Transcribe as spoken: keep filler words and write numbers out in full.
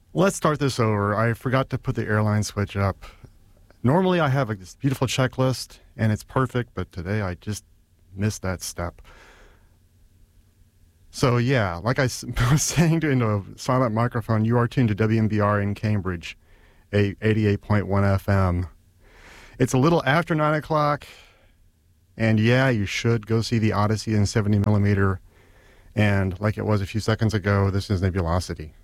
Let's start this over. I forgot to put the airline switch up. Normally I have a, this beautiful checklist and it's perfect, but today I just missed that step. So yeah, like I s- was saying to, into a silent microphone, you are tuned to W M B R in Cambridge, eighty-eight point one F M. It's a little after nine o'clock, and yeah, you should go see the Odyssey in seventy millimeter. And like it was a few seconds ago, this is Nebulosity.